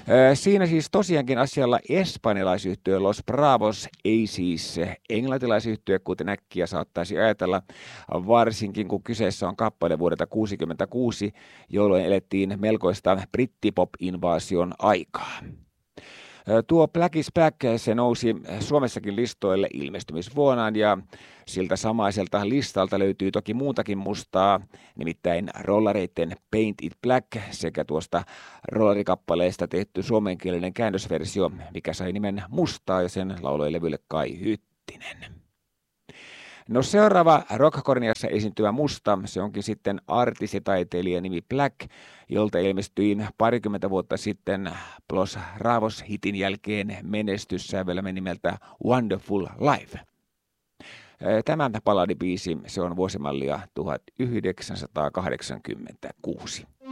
Siinä siis tosiaankin asialla espanjalaisyhtiö Los Bravos, ei siis englantilaisyhtiö, kuten äkkiä saattaisi ajatella, varsinkin kun kyseessä on kappale vuodelta 1966, jolloin elettiin melkoista brittipop-invaasion aikaa. Tuo Black is Back, se nousi Suomessakin listoille ilmestymisvuonaan ja siltä samaiselta listalta löytyy toki muutakin mustaa, nimittäin rollareiden Paint It Black sekä tuosta rollarikappaleesta tehty suomenkielinen käännösversio, mikä sai nimen Mustaa ja sen lauloi levylle Kai Hyttinen. No seuraava rockkorniassa esiintyvä musta, se onkin sitten artistitaiteilija nimi Black, jolta ilmestyi parikymmentä vuotta sitten Los Bravos-hitin jälkeen menestyssävelmä nimeltä Wonderful Life. Tämä balladibiisi, se on vuosimallia 1986.